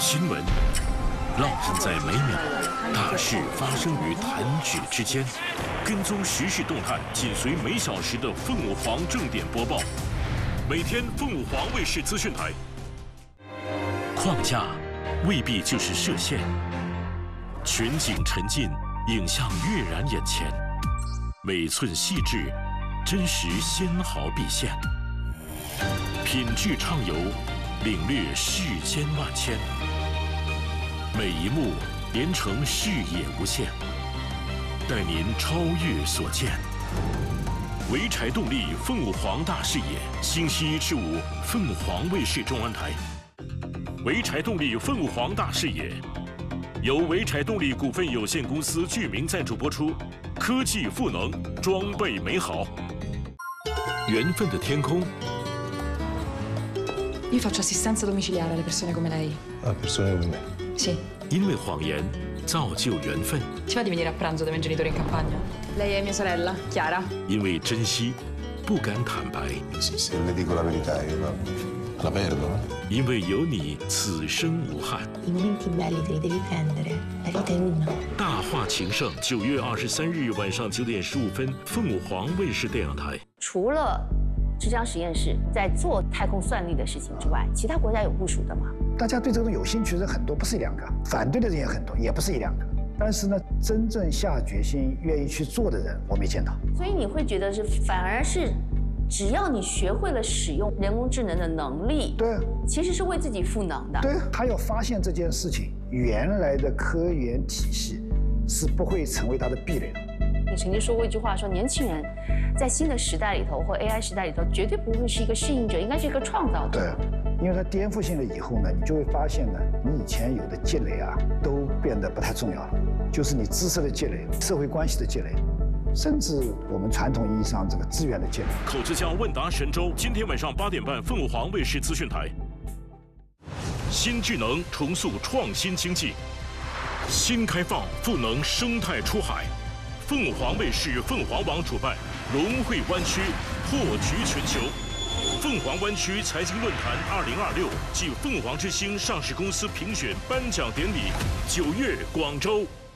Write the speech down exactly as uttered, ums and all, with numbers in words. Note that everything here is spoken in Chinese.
新闻烙印在每秒，大事发生于弹指之间。跟踪时事动态，紧随每小时的凤舞凰正点播报。每天凤舞凰卫视资讯台。框架未必就是设限，全景沉浸，影像跃然眼前，每寸细致，真实纤毫毕现。品质畅游，领略世间万千。每一幕连成视野无限，带您超越所见。潍柴动力凤舞凰大视野，星期一至五凤舞凰卫视中央台。潍柴动力凤舞凰大视野，由潍柴动力股份有限公司剧名赞助播出。科技赋能，装备美好。缘分的天空。 Io faccio assistenza domiciliare alle persone come lei. A persone come me. Sì. 因为谎言造就缘分。 Ti va di venire a pranzo dai miei genitori in campagna? Lei è mia sorella, Chiara. 因为珍惜，不敢坦白。 Se, se le dico la verità, io la, la perdo, no? 因为有你，此生无憾。 I momenti belli te li devi prendere. La vita è una. 大话情圣，九月二十三日晚上九点十五分，凤舞凰卫视电影台。 除了浙江实验室在做太空算力的事情之外，其他国家有部署的吗？ 大家对这种有兴趣的人很多，不是一两个；反对的人也很多，也不是一两个。但是呢，真正下决心、愿意去做的人，我没见到。 所以你会觉得是，反而是，只要你学会了使用人工智能的能力， 对， 其实是为自己赋能的。 对，他要发现这件事情，原来的科研体系是不会成为他的壁垒的。 你曾经说过一句话，说年轻人在新的时代里头或 A I 时代里头，绝对不会是一个适应者，应该是一个创造者。 对，因为它颠覆性了以后呢，你就会发现呢，你以前有的积累啊，都变得不太重要了，就是你知识的积累、社会关系的积累，甚至我们传统意义上这个资源的积累。 口之江问答神州，今天晚上八点半，凤舞凰卫视资讯台。新智能重塑创新经济，新开放赋能生态出海。 凤舞凰卫视、凤凰网主办融汇湾区，破局全球。凤凰湾区财经论坛二零二六暨凤凰之星上市公司评选颁奖典礼，九月广州。